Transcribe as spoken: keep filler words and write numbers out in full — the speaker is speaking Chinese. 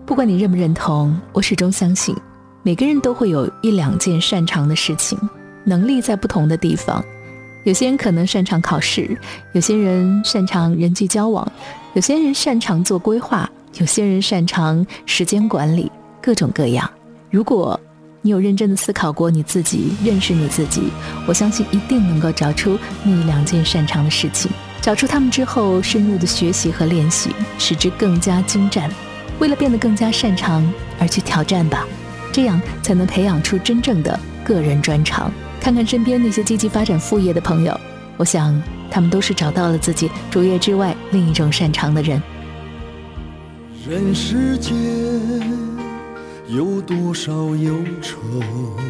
不管你认不认同，我始终相信每个人都会有一两件擅长的事情，能力在不同的地方。有些人可能擅长考试，有些人擅长人际交往，有些人擅长做规划，有些人擅长时间管理，各种各样。如果你有认真的思考过你自己，认识你自己，我相信一定能够找出那一两件擅长的事情，找出它们之后深入的学习和练习，使之更加精湛。为了变得更加擅长而去挑战吧，这样才能培养出真正的个人专长。看看身边那些积极发展副业的朋友，我想他们都是找到了自己主业之外另一种擅长的人。 人世间有多少忧愁，